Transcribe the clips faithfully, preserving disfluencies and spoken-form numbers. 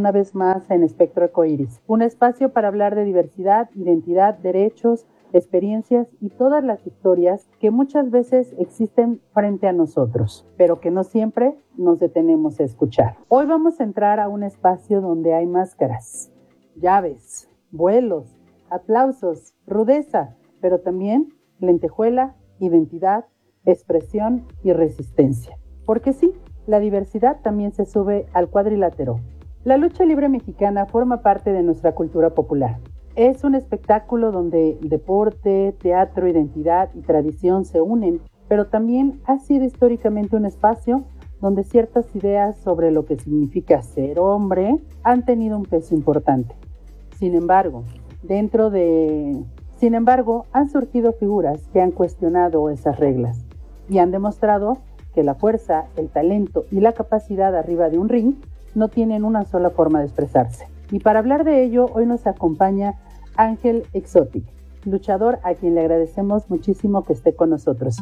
una vez más en Espectro Arcoíris, un espacio para hablar de diversidad, identidad, derechos, experiencias y todas las historias que muchas veces existen frente a nosotros, pero que no siempre nos detenemos a escuchar. Hoy vamos a entrar a un espacio donde hay máscaras, llaves, vuelos, aplausos, rudeza, pero también lentejuela, identidad, expresión y resistencia. Porque sí, la diversidad también se sube al cuadrilátero. La lucha libre mexicana forma parte de nuestra cultura popular. Es un espectáculo donde deporte, teatro, identidad y tradición se unen, pero también ha sido históricamente un espacio donde ciertas ideas sobre lo que significa ser hombre han tenido un peso importante. Sin embargo, dentro de... Sin embargo, han surgido figuras que han cuestionado esas reglas y han demostrado que la fuerza, el talento y la capacidad arriba de un ring no tienen una sola forma de expresarse. Y para hablar de ello, hoy nos acompaña Ángel Exotic, luchador a quien le agradecemos muchísimo que esté con nosotros.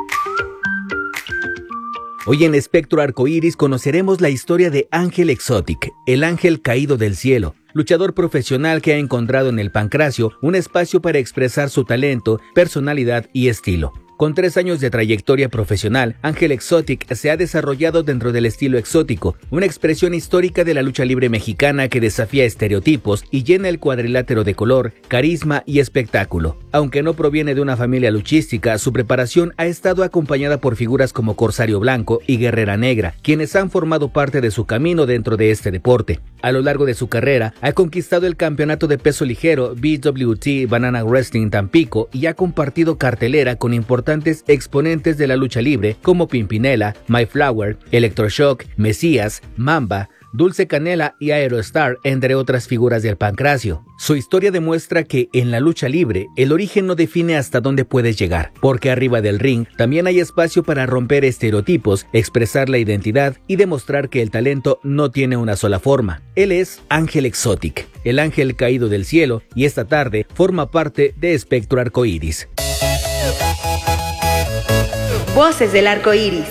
Hoy en Espectro Arcoíris conoceremos la historia de Ángel Exotic, el ángel caído del cielo, luchador profesional que ha encontrado en el Pancracio un espacio para expresar su talento, personalidad y estilo. Con tres años de trayectoria profesional, Ángel Exotic se ha desarrollado dentro del estilo exótico, una expresión histórica de la lucha libre mexicana que desafía estereotipos y llena el cuadrilátero de color, carisma y espectáculo. Aunque no proviene de una familia luchística, su preparación ha estado acompañada por figuras como Corsario Blanco y Guerrera Negra, quienes han formado parte de su camino dentro de este deporte. A lo largo de su carrera, ha conquistado el campeonato de peso ligero B W T Banana Wrestling Tampico y ha compartido cartelera con importantes exponentes de la lucha libre como Pimpinela, My Flower, Electroshock, Mesías, Mamba, Dulce Canela y Aerostar, entre otras figuras del Pancracio. Su historia demuestra que en la lucha libre el origen no define hasta dónde puedes llegar, porque arriba del ring también hay espacio para romper estereotipos, expresar la identidad y demostrar que el talento no tiene una sola forma. Él es Ángel Exotic, el ángel caído del cielo, y esta tarde forma parte de Espectro Arcoíris. Voces del arco iris.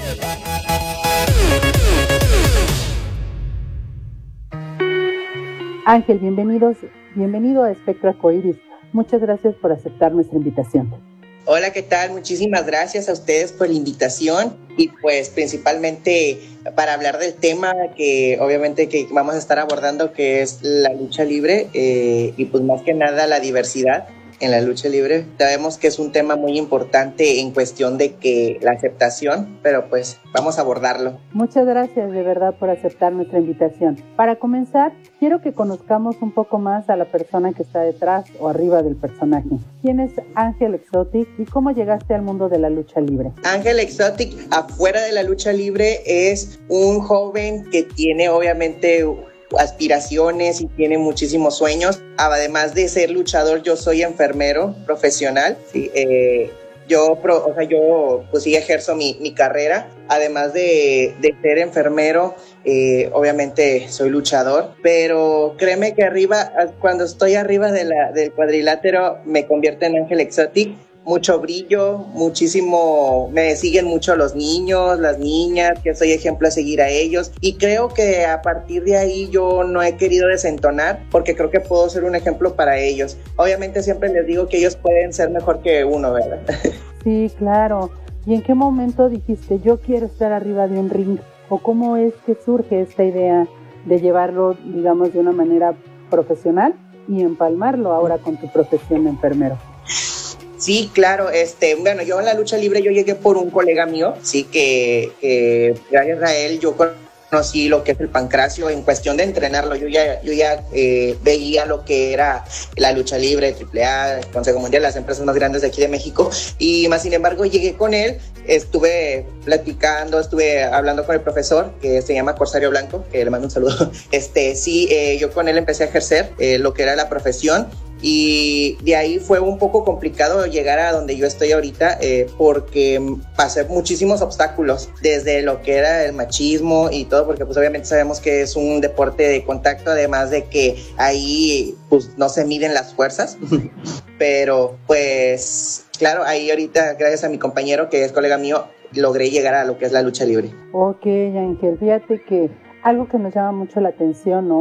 Ángel, bienvenidos, bienvenido a Espectro Arcoíris. Muchas gracias por aceptar nuestra invitación. Hola, ¿qué tal? Muchísimas gracias a ustedes por la invitación y pues principalmente para hablar del tema que obviamente que vamos a estar abordando, que es la lucha libre eh, y pues más que nada la diversidad en la lucha libre. Sabemos que es un tema muy importante en cuestión de que la aceptación, pero pues vamos a abordarlo. Muchas gracias de verdad por aceptar nuestra invitación. Para comenzar, quiero que conozcamos un poco más a la persona que está detrás o arriba del personaje. ¿Quién es Ángel Exotic y cómo llegaste al mundo de la lucha libre? Ángel Exotic, afuera de la lucha libre, es un joven que tiene obviamente aspiraciones y tiene muchísimos sueños. Además de ser luchador, yo soy enfermero profesional, ¿sí? eh, yo, pro, o sea, yo pues sí ejerzo mi, mi carrera. Además de, de ser enfermero, eh, obviamente soy luchador, pero créeme que arriba, cuando estoy arriba de la, del cuadrilátero, me convierto en Ángel Exotic. Mucho brillo, muchísimo, me siguen mucho los niños, las niñas, que soy ejemplo a seguir a ellos, y creo que a partir de ahí yo no he querido desentonar porque creo que puedo ser un ejemplo para ellos. Obviamente siempre les digo que ellos pueden ser mejor que uno, ¿verdad? Sí, claro. ¿Y en qué momento dijiste yo quiero estar arriba de un ring? ¿O cómo es que surge esta idea de llevarlo, digamos, de una manera profesional y empalmarlo ahora con tu profesión de enfermero? Sí, claro, este, bueno, yo en la lucha libre yo llegué por un colega mío, sí, que, que gracias a él yo conocí lo que es el Pancracio en cuestión de entrenarlo. Yo ya, yo ya eh, veía lo que era la lucha libre, triple A, Consejo Mundial, las empresas más grandes de aquí de México, y más sin embargo llegué con él, estuve platicando, estuve hablando con el profesor que se llama Corsario Blanco, que le mando un saludo. Este, sí, eh, yo con él empecé a ejercer eh, lo que era la profesión. Y de ahí fue un poco complicado llegar a donde yo estoy ahorita eh, porque pasé muchísimos obstáculos, desde lo que era el machismo y todo, porque pues obviamente sabemos que es un deporte de contacto, además de que ahí pues no se miden las fuerzas, pero pues claro, ahí ahorita gracias a mi compañero que es colega mío logré llegar a lo que es la lucha libre. Ok, Ángel, fíjate que algo que nos llama mucho la atención, ¿no?